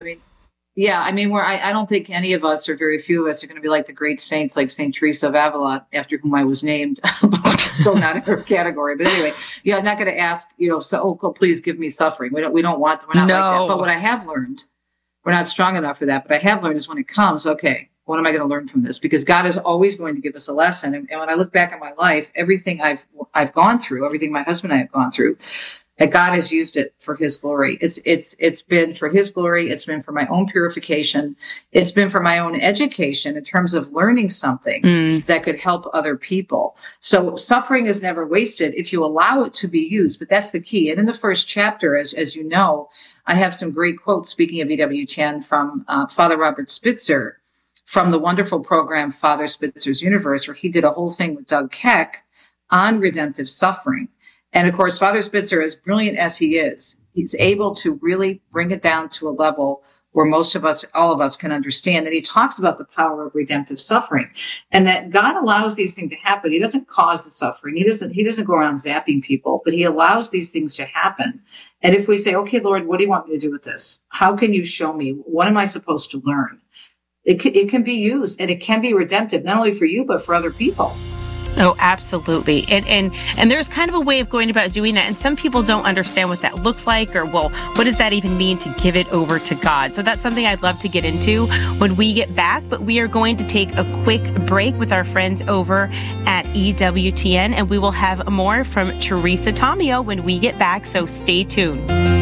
I mean, yeah, I mean, I don't think any of us, or very few of us, are going to be like the great saints like Saint Teresa of Avila, after whom I was named, but still not in her category. But anyway, yeah, I'm not going to ask, so, oh, please give me suffering. We're not like that. But No. what I have learned, we're not strong enough for that, but I have learned is when it comes, okay, what am I going to learn from this? Because God is always going to give us a lesson. And when I look back at my life, everything I've gone through, everything my husband and I have gone through, that God has used it for his glory. It's been for his glory. It's been for my own purification. It's been for my own education in terms of learning something that could help other people. So suffering is never wasted if you allow it to be used, but that's the key. And in the first chapter, as you know, I have some great quotes, speaking of E.W. Chan, from Father Robert Spitzer from the wonderful program Father Spitzer's Universe, where he did a whole thing with Doug Keck on redemptive suffering. And of course, Father Spitzer, as brilliant as he is, he's able to really bring it down to a level where most of us, all of us, can understand. And he talks about the power of redemptive suffering, and that God allows these things to happen. He doesn't cause the suffering. He doesn't go around zapping people, but he allows these things to happen. And if we say, okay, Lord, what do you want me to do with this? How can you show me? What am I supposed to learn? It can be used, and it can be redemptive, not only for you, but for other people. Oh, absolutely. And there's kind of a way of going about doing that. And some people don't understand what that looks like, or, well, what does that even mean to give it over to God? So that's something I'd love to get into when we get back. But we are going to take a quick break with our friends over at EWTN, and we will have more from Teresa Tomeo when we get back. So stay tuned.